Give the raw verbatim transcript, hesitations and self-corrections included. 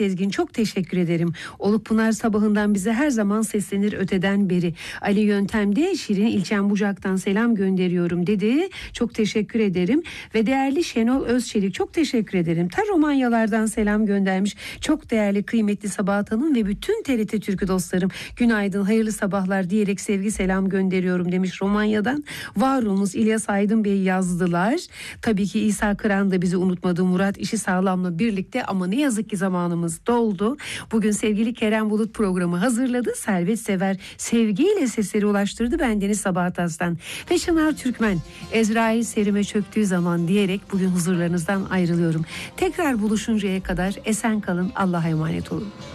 Sezgin, çok teşekkür ederim. Olukpınar sabahından bize her zaman seslenir öteden beri. Ali Yöntem'de Şirin İlçem Bucak'tan selam gönderiyorum dedi. Çok teşekkür ederim. Ve değerli Şenol Özçelik, çok teşekkür ederim. Ta Romanyalardan selam göndermiş. Çok değerli kıymetli Sabahat Hanım ve bütün T R T Türkü dostlarım. Günaydın, hayırlı sabahlar diyerek sevgi selam gönderiyorum demiş Romanya'dan. Var olunuz İlyas Aydın Bey yazdılar. Tabii ki İsa Kıran da bizi unutmadı. Murat İşi Sağlam'la birlikte ama ne yazık ki zamanımız doldu. Bugün sevgili Kerem Bulut programı hazırladı. Servet Sever sevgiyle sesleri ulaştırdı. Bendeniz Sabahat Aslan ve Şınar Türkmen. Ezrail serime çöktüğü zaman diyerek bugün huzurlarınızdan ayrılıyorum. Tekrar buluşuncaya kadar esen kalın. Allah'a emanet olun.